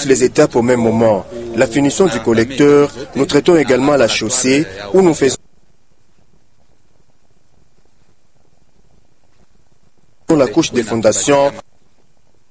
toutes les étapes au même moment. La finition du collecteur, nous traitons également la chaussée où nous faisons la couche des fondations